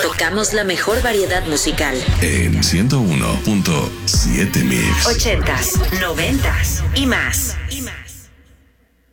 tocamos la mejor variedad musical. En 101.7 Mix. 80s, 90s y más.